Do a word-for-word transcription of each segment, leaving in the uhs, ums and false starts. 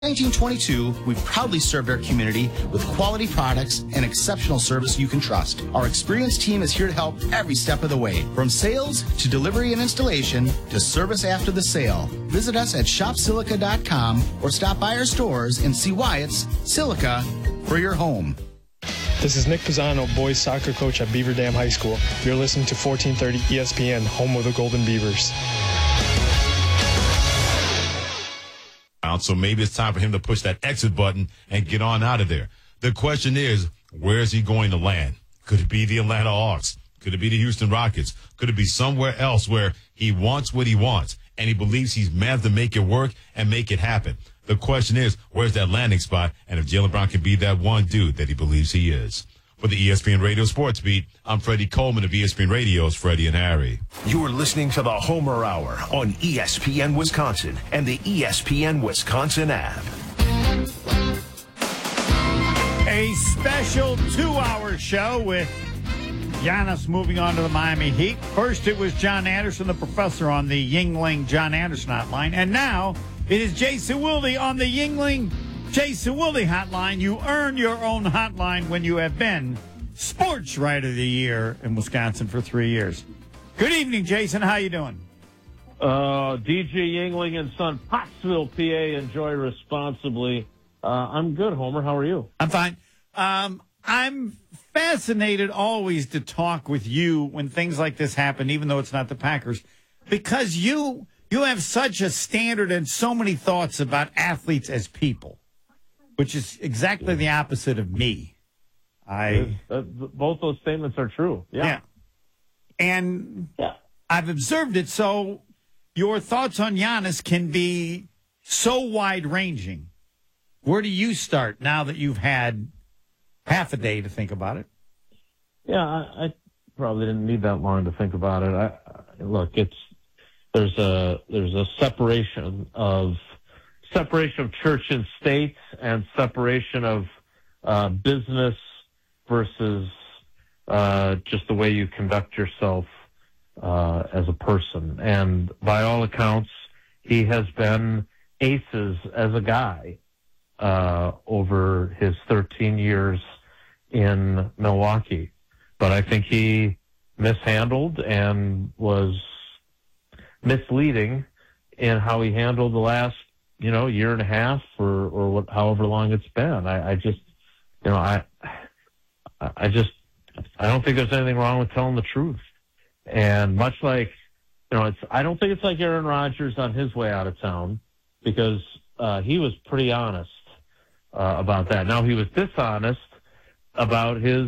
nineteen twenty-two, we've proudly served our community with quality products and exceptional service you can trust. Our experienced team is here to help every step of the way, from sales to delivery and installation to service after the sale. Visit us at shop silica dot com or stop by our stores and see why it's Silica for your home. This is Nick Pisano, boys soccer coach at Beaver Dam High School. You're listening to fourteen thirty E S P N, home of the Golden Beavers. So maybe it's time for him to push that exit button and get on out of there. The question is, where is he going to land? Could it be the Atlanta Hawks? Could it be the Houston Rockets? Could it be somewhere else where he wants what he wants and he believes he's meant to make it work and make it happen? The question is, where's that landing spot? And if Jaylen Brown can be that one dude that he believes he is. For the E S P N Radio Sports Beat, I'm Freddie Coleman of E S P N Radio's Freddie and Harry. You're listening to the Homer Hour on E S P N Wisconsin and the E S P N Wisconsin app. A special two-hour show with Giannis moving on to the Miami Heat. First, it was John Anderson, the professor, on the Yuengling John Anderson hotline. And now it is Jason Wilde on the Yuengling Jason Wilde hotline. You earn your own hotline when you have been Sports Writer of the Year in Wisconsin for three years. Good evening, Jason. How you doing? Uh, D J Yuengling and Son, Pottsville, P A. Enjoy responsibly. Uh, I'm good, Homer. How are you? I'm fine. Um, I'm fascinated always to talk with you when things like this happen, even though it's not the Packers, because you you have such a standard and so many thoughts about athletes as people, which is exactly the opposite of me. I uh, both those statements are true. Yeah. yeah. And yeah. I've observed it. So your thoughts on Giannis can be so wide-ranging. Where do you start now that you've had half a day to think about it? Yeah, I, I probably didn't need that long to think about it. I, I, look, it's there's a there's a separation of separation of church and state, and separation of uh, business versus uh, just the way you conduct yourself uh, as a person. And by all accounts, he has been aces as a guy uh, over his thirteen years in Milwaukee. But I think he mishandled and was misleading in how he handled the last, you know, year and a half or, or what, however long it's been. I, I just, you know, I, I just, I don't think there's anything wrong with telling the truth. And much like, you know, it's, I don't think it's like Aaron Rodgers on his way out of town, because uh, he was pretty honest uh, about that. Now, he was dishonest about his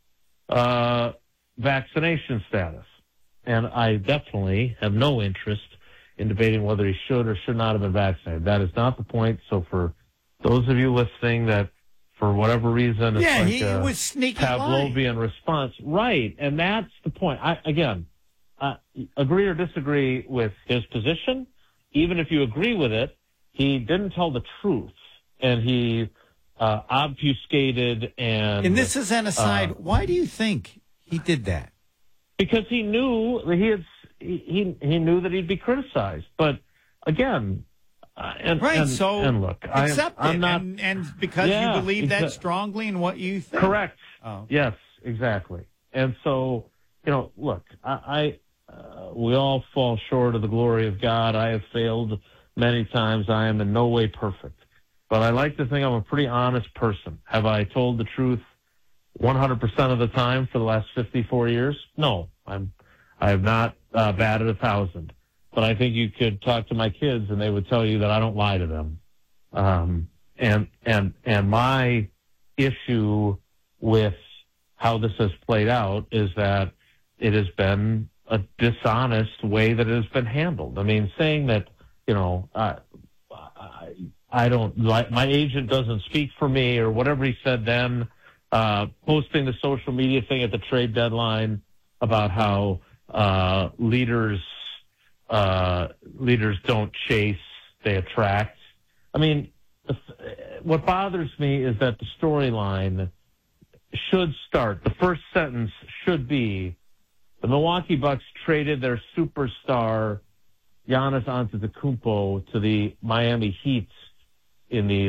uh, vaccination status. And I definitely have no interest in debating whether he should or should not have been vaccinated. That is not the point. So for those of you listening that, for whatever reason, it's yeah, like he a was sneaky Pavlovian response. Right, and that's the point. I, again, uh, agree or disagree with his position. Even if you agree with it, he didn't tell the truth, and he uh, obfuscated and... And this is an aside. Uh, Why do you think he did that? Because he knew he had... He he knew that he'd be criticized, but again, uh, and right. And, so and look, accept I, I'm it, not, and, and because yeah, you believe that exa- strongly in what you think. Correct. Oh. Yes, exactly. And so, you know, look, I, I uh, we all fall short of the glory of God. I have failed many times. I am in no way perfect, but I like to think I'm a pretty honest person. Have I told the truth one hundred percent of the time for the last fifty-four years? No, I'm. I have not uh, batted a thousand, but I think you could talk to my kids and they would tell you that I don't lie to them. Um, and and and my issue with how this has played out is that it has been a dishonest way that it has been handled. I mean, saying that, you know, uh, I, I don't like, my agent doesn't speak for me, or whatever he said then, uh, posting the social media thing at the trade deadline about how Uh, leaders, uh, leaders don't chase, they attract. I mean, what bothers me is that the storyline should start, the first sentence should be, the Milwaukee Bucks traded their superstar Giannis Antetokounmpo to the Miami Heat in the